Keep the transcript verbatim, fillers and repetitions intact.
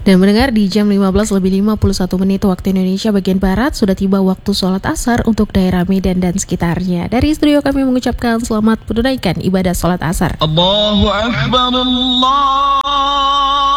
Dan mendengar di jam lima belas lebih lima puluh satu menit waktu Indonesia bagian Barat, sudah tiba waktu sholat asar untuk daerah Medan dan sekitarnya. Dari studio kami mengucapkan selamat menunaikan ibadah sholat asar. Allahu Akbar, Allah.